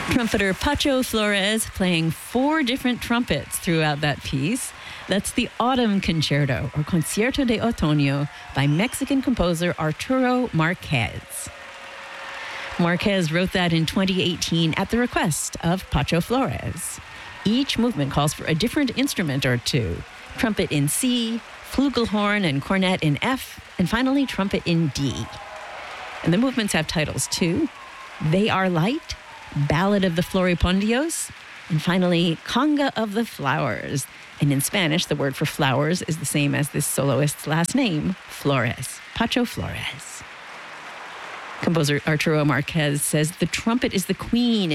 Trumpeter Pacho Flores playing 4 different trumpets throughout that piece. That's the Autumn Concerto, or Concierto de Otoño, by Mexican composer Arturo Marquez. Marquez wrote that in 2018 at the request of Pacho Flores. Each movement calls for a different instrument or two. Trumpet in C, flugelhorn and cornet in F, and finally trumpet in D. And the movements have titles too. They Are Light, Ballad of the Floripondios, and finally, Conga of the Flowers. And in Spanish, the word for flowers is the same as this soloist's last name, Flores, Pacho Flores. Composer Arturo Marquez says the trumpet is the queen